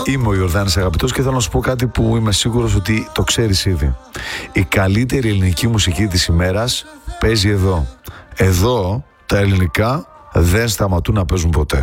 Είμαι ο Ιορδάνης Αγαπητός και θέλω να σου πω κάτι που είμαι σίγουρος ότι το ξέρεις ήδη. Η καλύτερη ελληνική μουσική της ημέρας παίζει εδώ. Εδώ τα ελληνικά δεν σταματούν να παίζουν ποτέ.